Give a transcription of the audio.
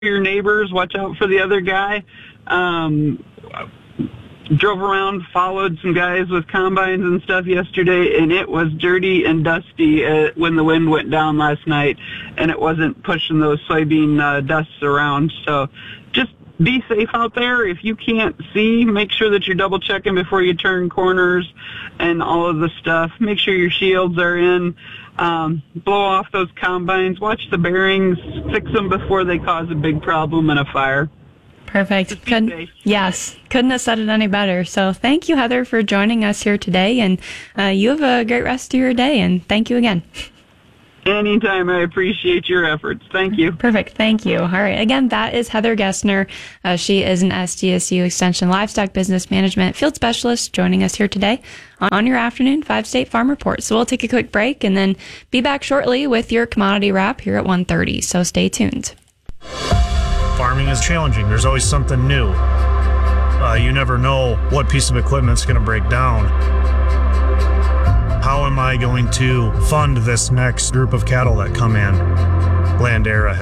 your neighbors. Watch out for the other guy. Drove around, followed some guys with combines and stuff yesterday, and it was dirty and dusty when the wind went down last night, and it wasn't pushing those soybean dusts around. So just be safe out there. If you can't see, make sure that you're double checking before you turn corners and all of the stuff. Make sure your shields are in. Blow off those combines. Watch the bearings. Fix them before they cause a big problem and a fire. Perfect. Couldn't have said it any better. So thank you, Heather, for joining us here today, and you have a great rest of your day, and thank you again. Anytime. I appreciate your efforts. Thank you. Perfect. Thank you. All right. Again, that is Heather Gessner. She is an SDSU Extension Livestock Business Management Field Specialist joining us here today on your afternoon 5-State Farm Report. So we'll take a quick break and then be back shortly with your commodity wrap here at 1:30. So stay tuned. Farming is challenging. There's always something new. You never know what piece of equipment's going to break down. How am I going to fund this next group of cattle that come in? Land Era